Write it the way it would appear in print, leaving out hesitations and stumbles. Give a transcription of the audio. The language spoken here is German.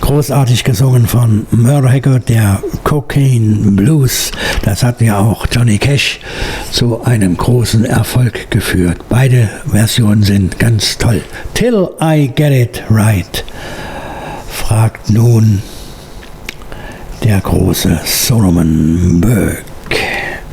Großartig gesungen von Merle Haggard, der Cocaine Blues. Das hat ja auch Johnny Cash zu einem großen Erfolg geführt. Beide Versionen sind ganz toll. Till I Get It Right, fragt nun der große Solomon Burke.